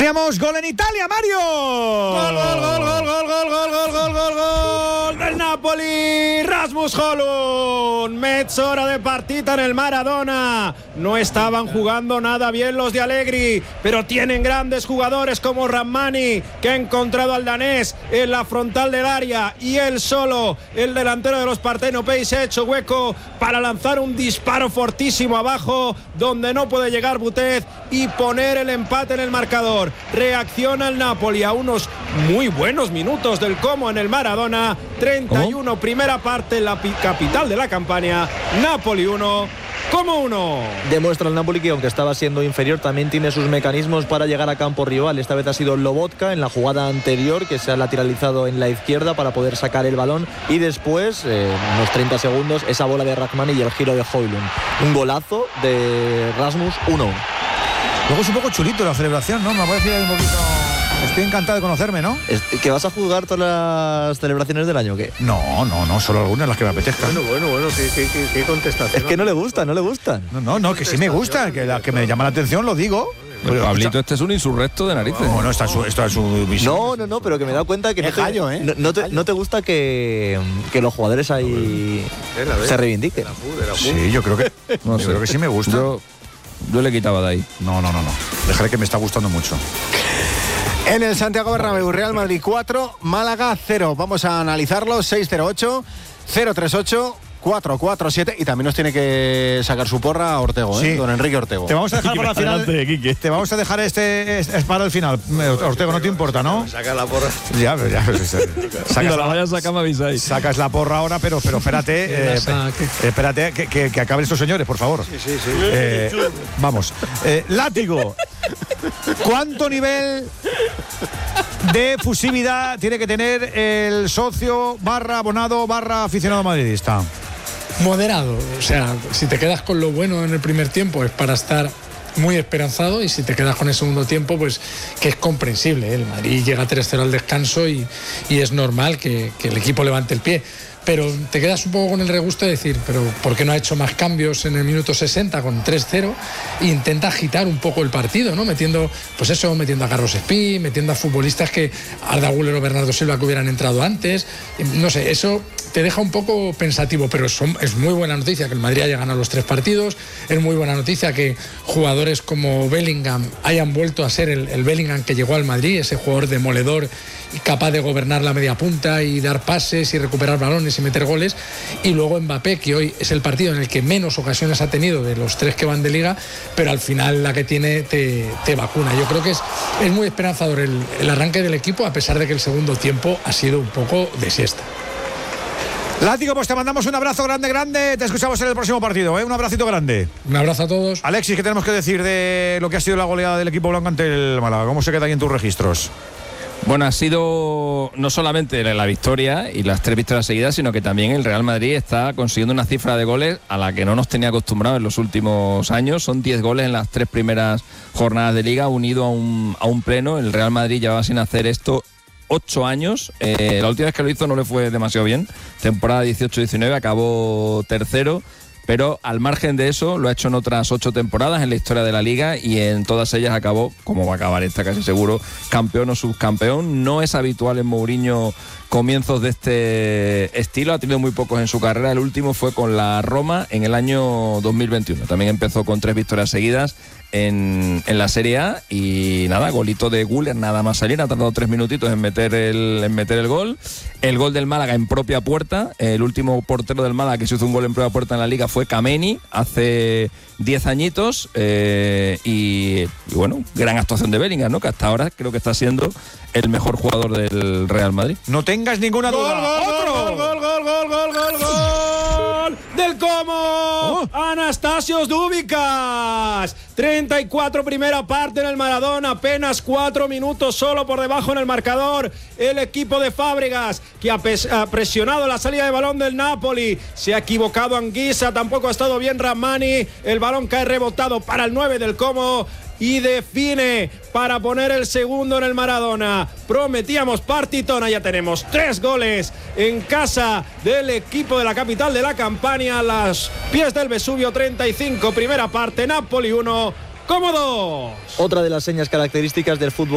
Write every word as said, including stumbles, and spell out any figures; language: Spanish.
Teníamos gol en Italia, Mario. Gol, gol, gol, gol, gol, gol, gol, gol, gol, gol, gol del Napoli. Rasmus Højlund. Mezz'ora de partita en el Maradona. No estaban jugando nada bien los de Allegri, pero tienen grandes jugadores como Rrahmani, que ha encontrado al danés en la frontal del área, y él solo, el delantero de los Partenopei, se ha hecho hueco para lanzar un disparo fortísimo abajo, donde no puede llegar Butez, y poner el empate en el marcador. Reacciona el Napoli a unos muy buenos minutos del Como en el Maradona. treinta y uno, ¿Oh? Primera parte en la capital de la campaña. Napoli uno, Como uno. Demuestra el Napoli que, aunque estaba siendo inferior, también tiene sus mecanismos para llegar a campo rival. Esta vez ha sido Lobotka en la jugada anterior, que se ha lateralizado en la izquierda para poder sacar el balón, y después, eh, unos treinta segundos, esa bola de Rrahmani y el giro de Højlund. Un golazo de Rasmus, uno. Luego es un poco chulito la celebración, ¿no? Me parece un poquito... Estoy encantado de conocerme, ¿no? ¿Que vas a jugar todas las celebraciones del año o qué? No, no, no, solo algunas, las que me apetezcan. Bueno, bueno, bueno, qué, qué, qué, qué contestación. Es que no le gusta, no le gustan. No, no, no, que sí me gusta, que la que me llama la atención lo digo. Pero Pablito, este es un insurrecto de narices. No, no, está su, está su visión. No, no, no, pero que me he dado cuenta que no te, gallo, ¿eh? no, no, te, no te gusta que, que los jugadores ahí se reivindiquen. Sí, yo creo que, no yo sé. creo que sí me gusta. Yo, yo le quitaba de ahí. No, no, no, no. Dejaré que me está gustando mucho. En el Santiago Bernabéu, Real Madrid cuatro, Málaga cero. Vamos a analizarlo. seis cero ocho, cero tres ocho, cuatro cuatro siete. Y también nos tiene que sacar su porra Ortego, ¿eh? Sí. Don Enrique Ortego. Te vamos a dejar para el final. Adelante, te vamos a dejar este es, es para el final. Ortego, no te importa, ¿no? Saca la porra. Ya, ya. Sacas la vaya saca, me avisáis. Sacas la porra ahora, pero, pero espérate, eh, espérate que, que, que acaben estos señores, por favor. Sí, sí, sí. Eh, vamos. Eh, látigo. ¿Cuánto nivel de fusividad tiene que tener el socio barra abonado barra aficionado madridista? Moderado, o sea, si te quedas con lo bueno en el primer tiempo es para estar muy esperanzado, y si te quedas con el segundo tiempo, pues que es comprensible, ¿eh? El Madrid llega tres cero al descanso y, y es normal que, que el equipo levante el pie. Pero te quedas un poco con el regusto de decir, pero ¿por qué no ha hecho más cambios en el minuto sesenta con tres cero? E intenta agitar un poco el partido, ¿no? Metiendo, pues eso, metiendo a Carlos Espí, metiendo a futbolistas que Arda Güler o Bernardo Silva que hubieran entrado antes. No sé, eso te deja un poco pensativo, pero son, es muy buena noticia que el Madrid haya ganado los tres partidos. Es muy buena noticia que jugadores como Bellingham hayan vuelto a ser el, el Bellingham que llegó al Madrid, ese jugador demoledor y capaz de gobernar la media punta y dar pases y recuperar balones y meter goles. Y luego Mbappé, que hoy es el partido en el que menos ocasiones ha tenido de los tres que van de liga, pero al final la que tiene te, te vacuna. Yo creo que es, es muy esperanzador el, el arranque del equipo, a pesar de que el segundo tiempo ha sido un poco de siesta. Látigo, pues te mandamos un abrazo grande, grande. Te escuchamos en el próximo partido, ¿eh? Un abracito grande. Un abrazo a todos. Alexis, ¿qué tenemos que decir de lo que ha sido la goleada del equipo blanco ante el Málaga? ¿Cómo se queda ahí en tus registros? Bueno, ha sido no solamente la victoria y las tres victorias seguidas, sino que también el Real Madrid está consiguiendo una cifra de goles a la que no nos tenía acostumbrados en los últimos años. Son diez goles en las tres primeras jornadas de Liga, unido a un, a un pleno. El Real Madrid llevaba sin hacer esto ocho años. Eh, la última vez que lo hizo no le fue demasiado bien. Temporada dieciocho diecinueve, acabó tercero. Pero al margen de eso, lo ha hecho en otras ocho temporadas en la historia de la Liga, y en todas ellas acabó, como va a acabar esta casi seguro, campeón o subcampeón. No es habitual en Mourinho comienzos de este estilo, ha tenido muy pocos en su carrera. El último fue con la Roma en el año dos mil veintiuno. También empezó con tres victorias seguidas en, en la Serie A, y nada, golito de Güler nada más salir, ha tardado tres minutitos en meter el, en meter el gol. El gol del Málaga en propia puerta, el último portero del Málaga que se hizo un gol en propia puerta en la Liga fue Kameni, hace diez añitos, eh, y, y bueno, gran actuación de Bellingham, ¿no? Que hasta ahora creo que está siendo el mejor jugador del Real Madrid. No tengas ninguna duda. Gol, gol, ¡Otro! Gol, gol, gol, gol, gol, gol, gol del Como. Oh. Anastasios Dúbicas. treinta y cuatro primera parte en el Maradona, apenas cuatro minutos solo por debajo en el marcador. El equipo de Fábregas, que ha, ha presionado la salida de balón del Napoli. Se ha equivocado Anguissa, tampoco ha estado bien Rrahmani. El balón cae rebotado para el nueve del Como y define para poner el segundo en el Maradona. Prometíamos partitona, ya tenemos tres goles en casa del equipo de la capital de la campaña. Las pies del Vesubio, treinta y cinco primera parte, Napoli uno, Como dos. Otra de las señas características del fútbol